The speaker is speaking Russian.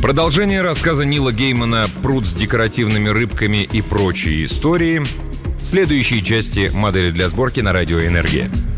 Продолжение рассказа Нила Геймана «Пруд с декоративными рыбками и прочие истории» в следующей части «Модели для сборки» на Радио Энергия.